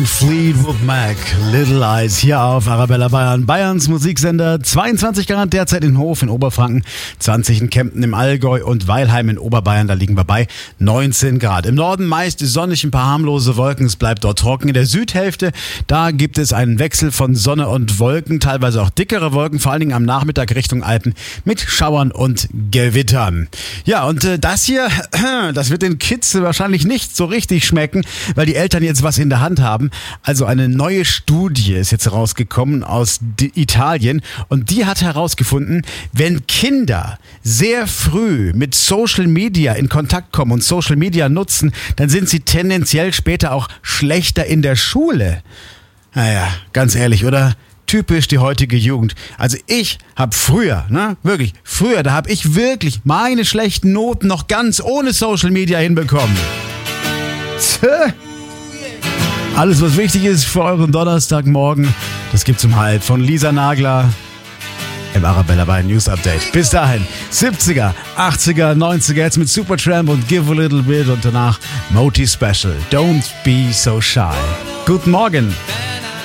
Fleetwood Mac, Little Eyes, hier auf Arabella Bayern, Bayerns Musiksender. 22 Grad derzeit in Hof in Oberfranken, 20 in Kempten im Allgäu und Weilheim in Oberbayern, da liegen wir bei 19 Grad. Im Norden meist sonnig, ein paar harmlose Wolken, es bleibt dort trocken. In der Südhälfte, da gibt es einen Wechsel von Sonne und Wolken, teilweise auch dickere Wolken, vor allen Dingen am Nachmittag Richtung Alpen mit Schauern und Gewittern. Ja, und das hier, das wird den Kids wahrscheinlich nicht so richtig schmecken, weil die Eltern jetzt was in der Hand haben. Also eine neue Studie ist jetzt herausgekommen aus Italien und die hat herausgefunden, wenn Kinder sehr früh mit Social Media in Kontakt kommen und Social Media nutzen, dann sind sie tendenziell später auch schlechter in der Schule. Naja, ganz ehrlich, oder? Typisch die heutige Jugend. Also ich habe früher, da habe ich wirklich meine schlechten Noten noch ganz ohne Social Media hinbekommen. Alles, was wichtig ist für euren Donnerstagmorgen, das gibt's um 12 von Lisa Nagler im Arabella Bayern News Update. Bis dahin, 70er, 80er, 90er, jetzt mit Supertramp und Give a Little Bit und danach Moti Special. Don't be so shy. Guten Morgen.